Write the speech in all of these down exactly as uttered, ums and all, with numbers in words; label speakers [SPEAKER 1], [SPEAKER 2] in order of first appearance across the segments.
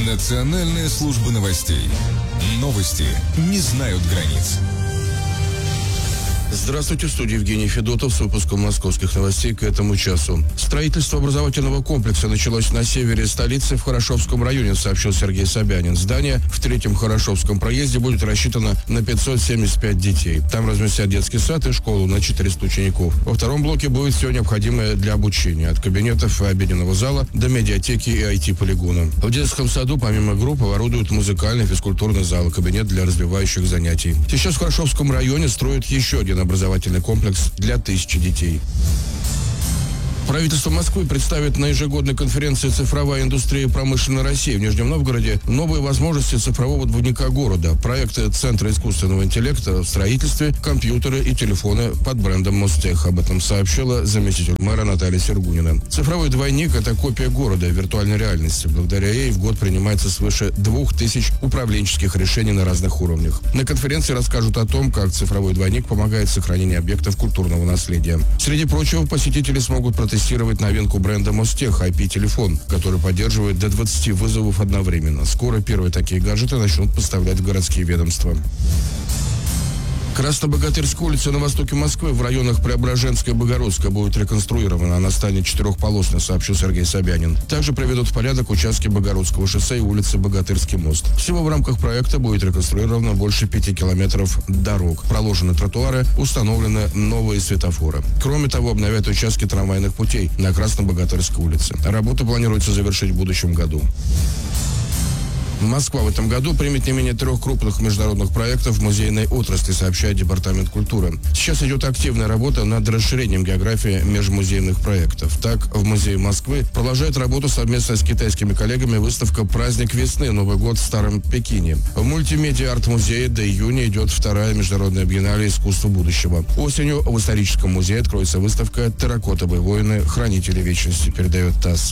[SPEAKER 1] Национальная служба новостей. Новости не знают границ.
[SPEAKER 2] Здравствуйте, в студии Евгений Федотов с выпуском московских новостей к этому часу. Строительство образовательного комплекса началось на севере столицы в Хорошевском районе, сообщил Сергей Собянин. Здание в третьем Хорошевском проезде будет рассчитано на пятьсот семьдесят пять детей. Там разместят детский сад и школу на четыреста учеников. Во втором блоке будет все необходимое для обучения, от кабинетов и обеденного зала до медиатеки и ай ти-полигона. В детском саду помимо групп оборудуют музыкальный физкультурный зал и кабинет для развивающих занятий. Сейчас в Хорошевском районе строят еще один образовательный комплекс для тысячи детей. Правительство Москвы представит на ежегодной конференции «Цифровая индустрия и промышленная Россия» в Нижнем Новгороде новые возможности цифрового двойника города, проекты Центра искусственного интеллекта в строительстве, компьютеры и телефоны под брендом Мостех. Об этом сообщила заместитель мэра Наталья Сергунина. Цифровой двойник – это копия города виртуальной реальности. Благодаря ей в год принимается свыше двух тысяч управленческих решений на разных уровнях. На конференции расскажут о том, как цифровой двойник помогает в сохранении объектов культурного наследия. Среди прочего, посетители смогут протестировать тестировать новинку бренда Мостех ай пи-телефон, который поддерживает до двадцати вызовов одновременно. Скоро первые такие гаджеты начнут поставлять в городские ведомства. Краснобогатырская улица на востоке Москвы в районах Преображенска и Богородска будет реконструирована. Она станет четырехполосной, сообщил Сергей Собянин. Также приведут в порядок участки Богородского шоссе и улицы Богатырский мост. Всего в рамках проекта будет реконструировано больше пяти километров дорог. Проложены тротуары, установлены новые светофоры. Кроме того, обновят участки трамвайных путей на Краснобогатырской улице. Работу планируется завершить в будущем году. Москва в этом году примет не менее трех крупных международных проектов в музейной отрасли, сообщает Департамент культуры. Сейчас идет активная работа над расширением географии межмузейных проектов. Так, в Музее Москвы продолжает работу совместно с китайскими коллегами выставка «Праздник весны. Новый год в Старом Пекине». В мультимедиа-арт-музее до июня идет вторая международная биеннале искусства будущего. Осенью в историческом музее откроется выставка «Терракотовые воины. Хранители вечности», передает ТАСС.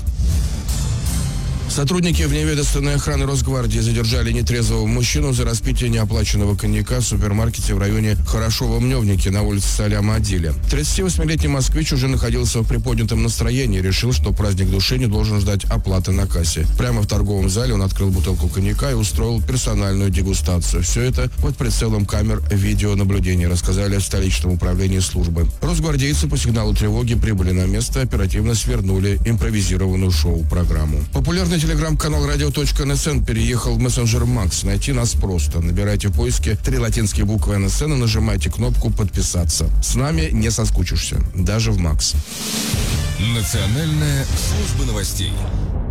[SPEAKER 2] Сотрудники вневедомственной охраны Росгвардии задержали нетрезвого мужчину за распитие неоплаченного коньяка в супермаркете в районе Хорошово-Мневники на улице Саляма-Адиля. тридцативосьмилетний москвич уже находился в приподнятом настроении и решил, что праздник души не должен ждать оплаты на кассе. Прямо в торговом зале он открыл бутылку коньяка и устроил персональную дегустацию. Все это под прицелом камер видеонаблюдения, рассказали в столичном управлении службы. Росгвардейцы по сигналу тревоги прибыли на место, оперативно свернули импровизированную шоу-программу. Популярный телеграм-канал радио точка эн эс эн переехал в мессенджер Макс. Найти нас просто. Набирайте в поиске три латинские буквы эн эс эн и нажимайте кнопку «Подписаться». С нами не соскучишься. Даже в Макс.
[SPEAKER 1] Национальная служба новостей.